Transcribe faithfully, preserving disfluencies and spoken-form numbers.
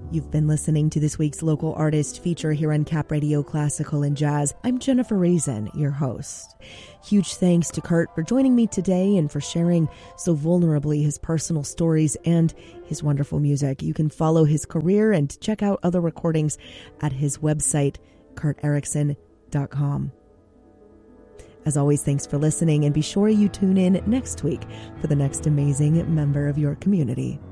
You've been listening to this week's local artist feature here on Cap Radio Classical and Jazz. I'm Jennifer Raisin, your host. Huge thanks to Kurt for joining me today and for sharing so vulnerably his personal stories and his wonderful music. You can follow his career and check out other recordings at his website, kurt erickson dot com. As always, thanks for listening, and be sure you tune in next week for the next amazing member of your community.